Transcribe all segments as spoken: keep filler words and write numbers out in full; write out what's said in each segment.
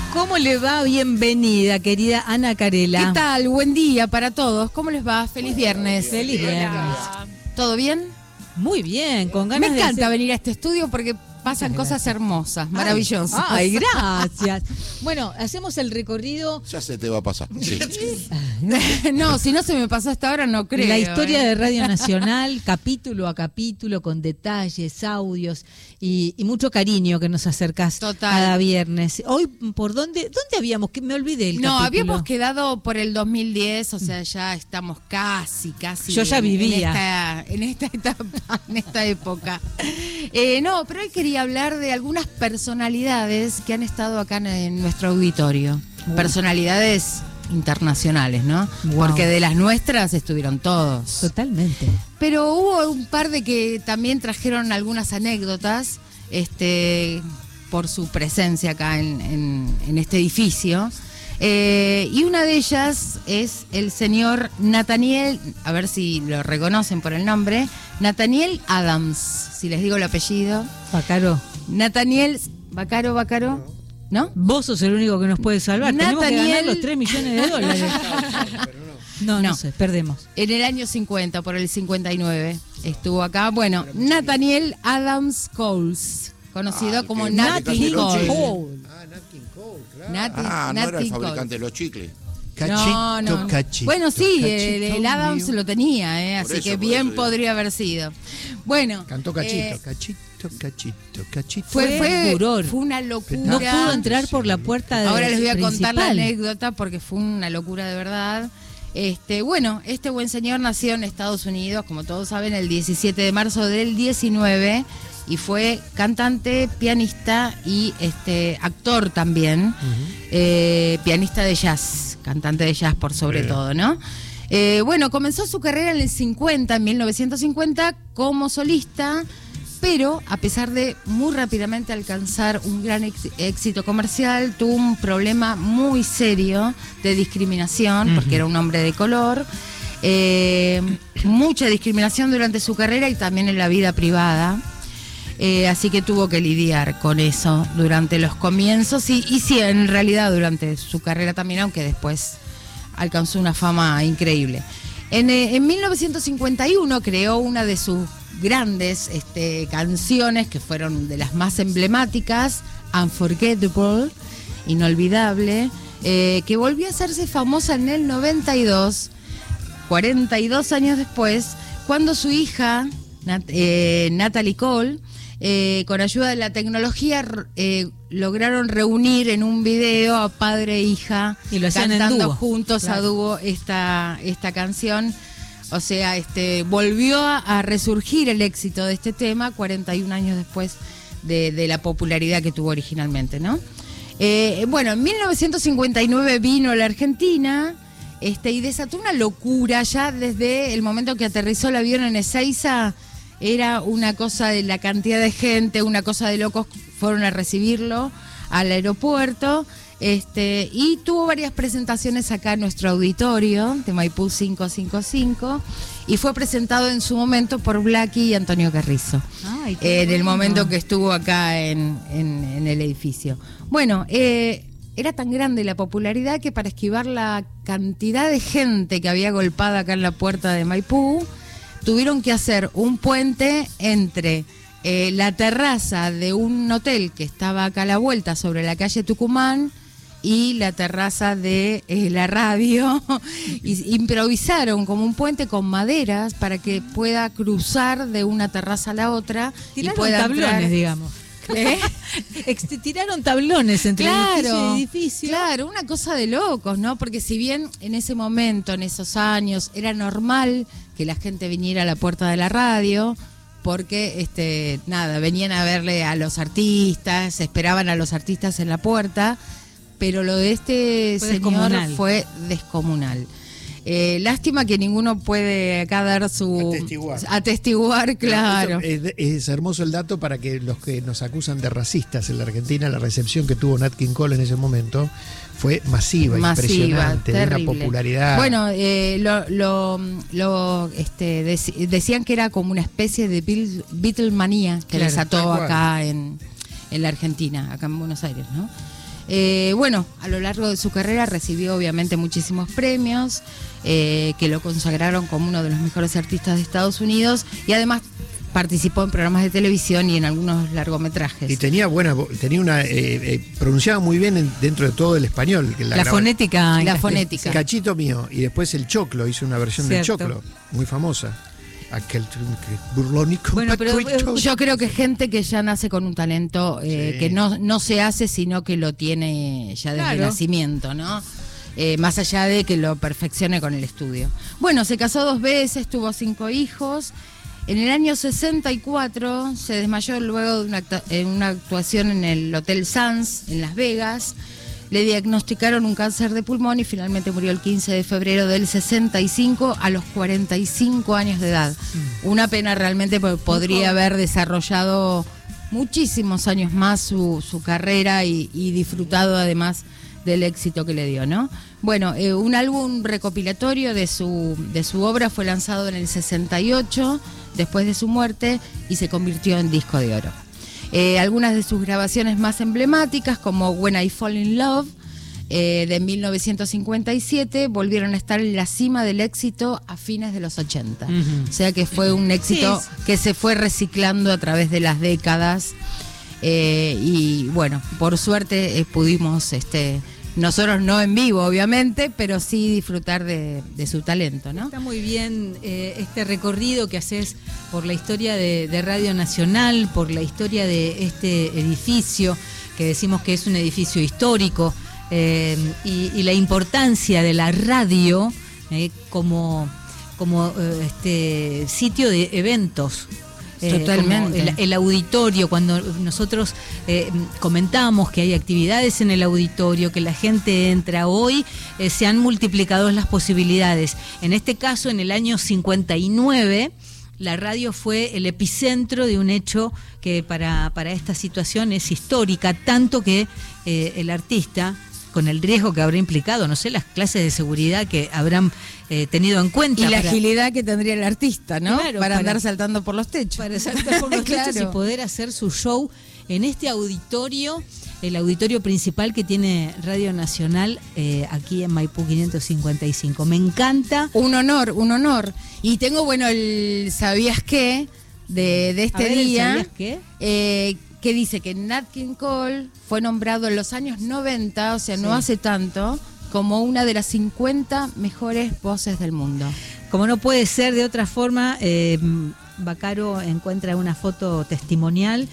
¿Cómo le va? Bienvenida, querida Ana Carela. ¿Qué tal? Buen día para todos. ¿Cómo les va? Feliz viernes. Feliz viernes. ¿Todo bien? Muy bien, con ganas Me de encanta hacer... venir a este estudio porque pasan cosas hermosas, maravillosas. Ay, ay, gracias. Bueno, hacemos el recorrido. Ya se te va a pasar. Sí. No, si no se me pasó hasta ahora, no creo. La historia ¿eh? de Radio Nacional, capítulo a capítulo, con detalles, audios y, y mucho cariño que nos acercás Total. cada viernes. Hoy, ¿por dónde? ¿Dónde habíamos? Que me olvidé el No, capítulo. habíamos quedado por el dos mil diez, o sea, ya estamos casi, casi. Yo ya en- vivía. En esta, en esta etapa, en esta época. Eh, no, pero hoy quería hablar de algunas personalidades que han estado acá en, en nuestro auditorio. Wow. Personalidades internacionales, ¿no? Wow. Porque de las nuestras estuvieron todos. Totalmente. Pero hubo un par de que también trajeron algunas anécdotas, este, por su presencia acá en, en- en este edificio. Eh, y una de ellas es el señor Nathaniel, a ver si lo reconocen por el nombre, Nathaniel Adams, si les digo el apellido. Bacaro, Nathaniel Bacaro, Bacaro, ¿no? vos sos el único que nos puede salvar. Tenemos que Nathaniel- ganar los tres millones de dólares. No, no, No. sé, perdemos. En el año cincuenta, por el cincuenta y nueve, estuvo acá. Bueno, Nathaniel Adams Coles, conocido Ah, como que- Nat que- King que- Cole. Cole. Ah, Nat King Cole, claro. Nat- Ah, no Nat era el King Cole. fabricante de los chicles. Cachito, No, no. cachito. Bueno, sí, el, cachito el Adams mío. lo tenía, ¿eh? Por Así eso, que por bien eso digo. podría haber sido. Bueno, Cantó cachito, eh, cachito, cachito, cachito. fue, Fue fue, furor. fue una locura. No pudo entrar por la puerta de Ahora les voy a contar la principal. anécdota porque fue una locura de verdad. Este, bueno, este buen señor nació en Estados Unidos, como todos saben, el diecisiete de marzo del diecinueve y fue cantante, pianista y este actor también, eh, pianista de jazz, cantante de jazz por sobre Bien. todo, ¿no? Eh, bueno, comenzó su carrera en el cincuenta, en mil novecientos cincuenta, como solista, pero a pesar de muy rápidamente alcanzar un gran ex- éxito comercial, tuvo un problema muy serio de discriminación, porque era un hombre de color, eh, mucha discriminación durante su carrera y también en la vida privada. Eh, así que tuvo que lidiar con eso durante los comienzos y, y sí, en realidad durante su carrera también, aunque después alcanzó una fama increíble. En, eh, en mil novecientos cincuenta y uno creó una de sus grandes este, canciones que fueron de las más emblemáticas, Unforgettable, inolvidable, eh, que volvió a hacerse famosa en el noventa y dos, cuarenta y dos años después, cuando su hija, Nat- eh, Natalie Cole, eh, con ayuda de la tecnología, r- eh, lograron reunir en un video a padre e hija Y lo hacían en cantando dúo. juntos a Claro. dúo esta, esta canción. O sea, este volvió a, a resurgir el éxito de este tema cuarenta y un años después de, de la popularidad que tuvo originalmente, ¿no? Eh, bueno, en mil novecientos cincuenta y nueve vino a la Argentina este, y desató una locura ya desde el momento que aterrizó el avión en Ezeiza. Era una cosa de la cantidad de gente, una cosa de locos, fueron a recibirlo al aeropuerto. Este, y tuvo varias presentaciones acá en nuestro auditorio de Maipú quinientos cincuenta y cinco y fue presentado en su momento por Blackie y Antonio Carrizo. Ay, qué Eh, en el bueno. momento que estuvo acá en, en- en el edificio. Bueno, eh, era tan grande la popularidad que para esquivar la cantidad de gente que había golpada acá en la puerta de Maipú, tuvieron que hacer un puente entre eh, la terraza de un hotel que estaba acá a la vuelta sobre la calle Tucumán y la terraza de eh, la radio. Y improvisaron como un puente con maderas para que pueda cruzar de una terraza a la otra y Tiraron pueda tablones, entrar. digamos. ¿Eh? Ex- Tiraron tablones entre edificio Claro, y edificio. claro, una cosa de locos, ¿no? Porque si bien en ese momento, en esos años, era normal que la gente viniera a la puerta de la radio, porque, este, nada, venían a verle a los artistas, esperaban a los artistas en la puerta, pero lo de este Fue señor descomunal. fue descomunal. Eh, lástima que ninguno puede acá dar su... Atestiguar. Atestiguar, claro. Es, es hermoso el dato para que los que nos acusan de racistas en la Argentina, la recepción que tuvo Nat King Cole en ese momento fue masiva, Masiva, impresionante, de una terrible. popularidad. Bueno, eh, lo, lo, lo, este, dec- decían que era como una especie de Beatle- Beatlemanía que Claro, desató tal cual. acá en, en la Argentina, acá en Buenos Aires, ¿no? Eh, bueno, a lo largo de su carrera recibió obviamente muchísimos premios eh, que lo consagraron como uno de los mejores artistas de Estados Unidos y además participó en programas de televisión y en algunos largometrajes. Y tenía buena, tenía una, eh, eh, pronunciaba muy bien en- dentro de todo el español. que La graba- fonética. La fonética. Cachito mío. Y después el choclo, hizo una versión Cierto. del choclo, muy famosa. Aquel tr- burlónico. Bueno, pero, Patricio. Yo creo que gente que ya nace con un talento eh, Sí. que no, no se hace, sino que lo tiene ya desde Claro. el nacimiento, ¿no? Eh, más allá de que lo perfeccione con el estudio. Bueno, se casó dos veces, tuvo cinco hijos. En el año sesenta y cuatro se desmayó luego de una, acta- en una actuación en el Hotel Sands, en Las Vegas. Le diagnosticaron un cáncer de pulmón y finalmente murió el quince de febrero del sesenta y cinco a los cuarenta y cinco años de edad. Una pena realmente porque podría haber desarrollado muchísimos años más su, su carrera y, y disfrutado además del éxito que le dio, ¿no? Bueno, eh, un álbum recopilatorio de su, de su obra fue lanzado en el sesenta y ocho, después de su muerte, y se convirtió en disco de oro. Eh, algunas de sus grabaciones más emblemáticas, como When I Fall in Love, eh, de mil novecientos cincuenta y siete, volvieron a estar en la cima del éxito a fines de los ochenta. Ujú. O sea que fue un éxito Sí, que se fue reciclando a través de las décadas. Eh, y bueno, por suerte eh, pudimos, este, nosotros no en vivo obviamente, pero sí disfrutar de, de su talento, ¿no? Está muy bien eh, este recorrido que haces por la historia de, de Radio Nacional, por la historia de este edificio, que decimos que es un edificio histórico, eh, y, y la importancia de la radio eh, como, como eh, este sitio de eventos. Eh, Totalmente. como El, el auditorio, cuando nosotros eh, comentamos que hay actividades en el auditorio, que la gente entra hoy, eh, se han multiplicado las posibilidades. En este caso, en el año cincuenta y nueve, la radio fue el epicentro de un hecho que para, para esta situación es histórica, tanto que eh, el artista, con el riesgo que habrá implicado, no sé, las clases de seguridad que habrán eh, tenido en cuenta. Y la para- agilidad que tendría el artista, ¿no? Claro, para, para- andar saltando por los techos. para saltar por los techos Claro. y poder hacer su show en este auditorio, el auditorio principal que tiene Radio Nacional eh, aquí en Maipú quinientos cincuenta y cinco. Me encanta. Un honor, un honor. Y tengo, bueno, el ¿sabías qué? De, de este A ver, ¿el día. ¿sabías qué? eh, que dice que Nat King Cole fue nombrado en los años noventa, o sea, no Sí. hace tanto, como una de las cincuenta mejores voces del mundo. Como no puede ser de otra forma, eh, Bacaro encuentra una foto testimonial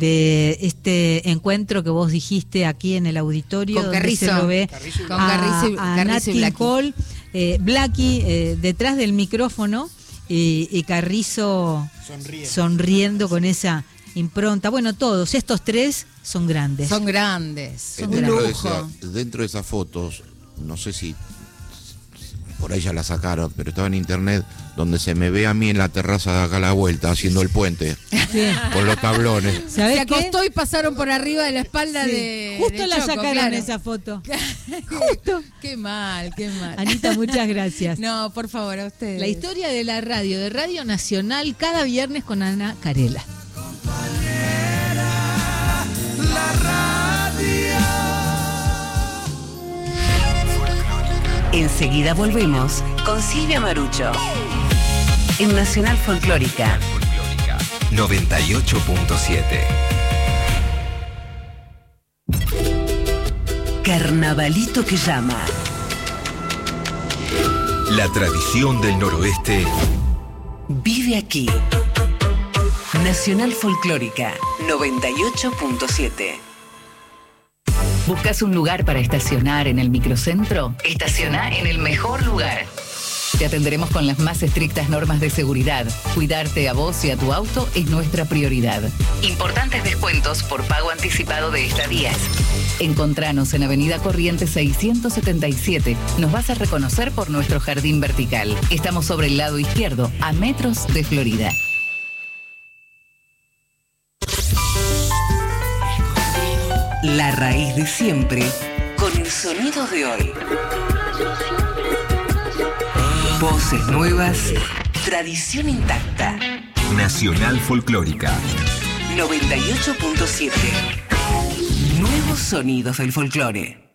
de este encuentro que vos dijiste aquí en el auditorio, Con donde Carrizo. se lo ve Con a, Carrizo y- a Carrizo Nat y King Blackie. Cole, eh, Blackie eh, detrás del micrófono y, y Carrizo Sonríe. sonriendo con esa impronta. Bueno, todos estos tres son grandes. Son grandes, son de Dentro de, lujo. esa- dentro de esas fotos, no sé si por ahí ya la sacaron, pero estaba en internet, donde se me ve a mí en la terraza de acá a la vuelta, haciendo el puente, Sí. con los tablones. ¿Sabés Se qué? acostó y pasaron por arriba de la espalda Sí. de. Justo de la Choco, sacaron claro. esa foto. Justo. Qué mal, qué mal. Anita, muchas gracias. No, por favor, a ustedes. La historia de la radio, de Radio Nacional, cada viernes con Ana Carela. Enseguida volvemos con Silvia Marucho en Nacional Folclórica. noventa y ocho punto siete. Carnavalito que llama. La tradición del noroeste Vive aquí. Nacional Folclórica noventa y ocho punto siete. ¿Buscas un lugar para estacionar en el microcentro? Estaciona en el mejor lugar. Te atenderemos con las más estrictas normas de seguridad. Cuidarte a vos y a tu auto es nuestra prioridad. Importantes descuentos por pago anticipado de estadías. Encontranos en Avenida Corrientes seiscientos setenta y siete. Nos vas a reconocer por nuestro jardín vertical. Estamos sobre el lado izquierdo, a metros de Florida. La raíz de siempre, con el sonido de hoy. Voces nuevas, tradición intacta. Nacional Folclórica. noventa y ocho punto siete. Nuevo Nuevos sonidos del folclore.